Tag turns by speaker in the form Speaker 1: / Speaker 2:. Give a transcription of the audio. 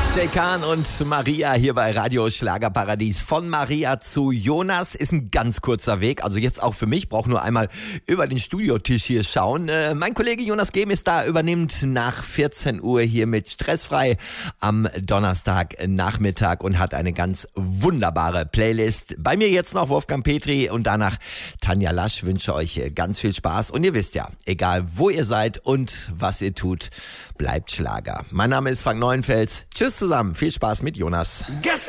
Speaker 1: Jay Kahn und Maria hier bei Radio Schlagerparadies. Von Maria zu Jonas ist ein ganz kurzer Weg. Also jetzt auch für mich. Brauche nur einmal über den Studiotisch hier schauen. Mein Kollege Jonas Gehm ist da, übernimmt nach 14 Uhr hier mit Stressfrei am Donnerstagnachmittag und hat eine ganz wunderbare Playlist. Bei mir jetzt noch Wolfgang Petri und danach Tanja Lasch. Wünsche euch ganz viel Spaß. Und ihr wisst ja, egal wo ihr seid und was ihr tut, bleibt Schlager. Mein Name ist Frank Neuenfels. Tschüss zusammen. Viel Spaß mit Jonas.